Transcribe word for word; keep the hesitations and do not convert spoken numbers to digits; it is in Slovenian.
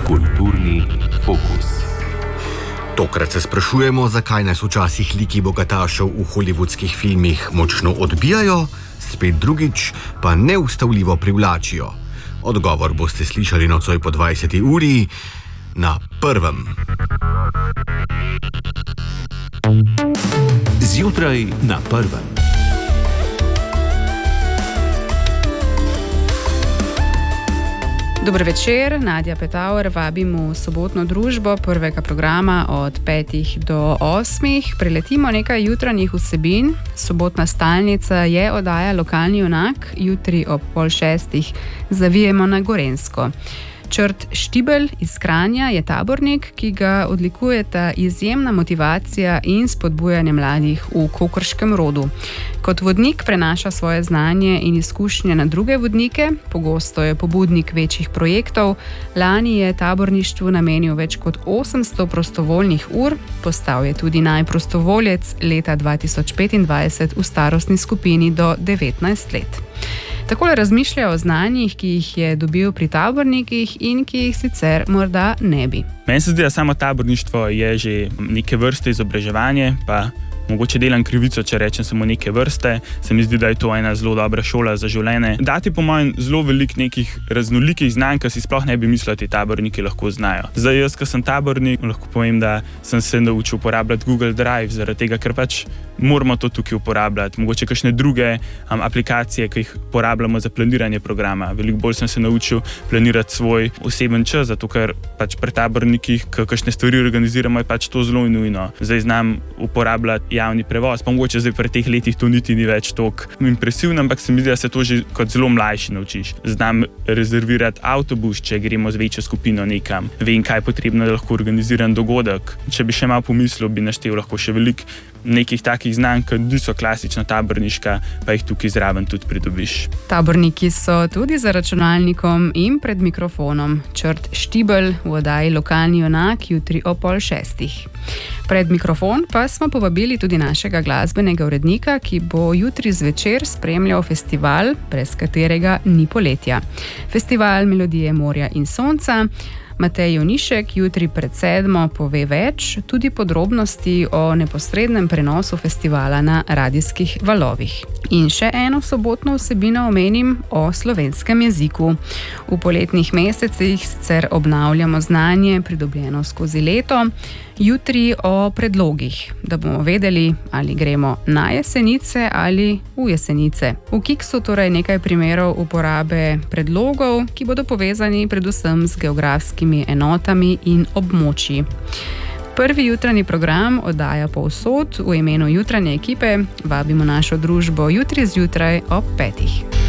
Kulturni fokus. Tokrat se sprašujemo, zakaj nas včasih liki bogatašev v hollywoodskih filmih močno odbijajo, spet drugič pa neustavljivo privlačijo. Odgovor boste slišali nocoj po dvajseti uri na Prvem. Zjutraj na Prvem. Dober večer, Nadja Petauer vabim v sobotno družbo prvega programa od petih do osmih. Preletimo nekaj jutranjih vsebin. Sobotna stalnica je oddaja Lokalni junak, jutri ob pol šestih zavijemo na Gorenjsko. Črt Štibelj iz Kranja je tabornik, ki ga odlikujeta izjemna motivacija in spodbujanje mladih v kokrškem rodu. Kot vodnik prenaša svoje znanje in izkušnje na druge vodnike, pogosto je pobudnik večjih projektov. Lani je taborništvu namenil več kot osemsto prostovoljnih ur, postal je tudi najprostovoljec leta dva tisoč petindvajset v starostni skupini do devetnajst let. Takole razmišlja o znanjih, ki jih je dobil pri tabornikih in ki jih sicer morda ne bi. Meni se zdi, da samo taborništvo je že neke vrste izobraževanje, pa mogoče delam krivico, če rečem samo neke vrste. Se mi zdi, da je to ena zelo dobra šola za življenje. Dati po mojem zelo veliko nekih raznolikih znanj, ki si sploh ne bi mislil, da ti taborniki lahko znajo. Zdaj jaz, ko sem tabornik, lahko povem, da sem se naučil uporabljati Google Drive, zaradi tega, ker pač moramo to tukaj uporabljati. Mogoče kakšne druge um, aplikacije, ki jih uporabljamo za planiranje programa. Veliko bolj sem se naučil planirati svoj oseben čas, zato ker pač pri tabornikih, ki kakšne stvari organiziramo, je pač to zelo nujno. Zdaj znam uporabljati javni prevoz, pa mogoče zdaj pri teh letih to niti ni več toliko impresivno, ampak se mi zdi, da se to že kot zelo mlajši naučiš. Znam rezervirati avtobus, če gremo z večjo skupino nekam. Vem, kaj je potrebno, da lahko organiziram dogodek. Če bi še malo pomislil, bi naštel lahko še veliko nekih takih znanj, ki niso klasično taborniška, pa jih tukaj zraven tudi pridobiš. Taborniki so tudi za računalnikom in pred mikrofonom. Črt Štibelj v oddaji Lokalni junak jutri o pol šestih. Pred mikrofon pa smo povabili tudi našega glasbenega urednika, ki bo jutri zvečer spremljal festival, brez katerega ni poletja. Festival Melodije morja in sonca. Matej Jonišek jutri pred sedmo pove več, tudi podrobnosti o neposrednem prenosu festivala na radijskih valovih. In še eno sobotno vsebino omenim o slovenskem jeziku. V poletnih mesecih sicer obnavljamo znanje, pridobljeno skozi leto, jutri o predlogih, da bomo vedeli, ali gremo na Jesenice ali v Jesenice. V Kiksu torej nekaj primerov uporabe predlogov, ki bodo povezani predvsem z geografskimi enotami in območji. Prvi jutranji program oddaja povsod. V imenu jutranje ekipe vabimo našo družbo jutri zjutraj ob petih.